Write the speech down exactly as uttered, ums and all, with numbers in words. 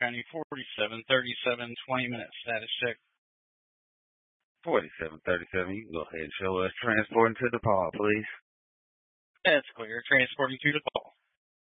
County, forty-seven thirty-seven, twenty minutes status check. forty-seven thirty-seven, you can go ahead and show us transporting to DePaul, please. That's clear. Transporting to DePaul.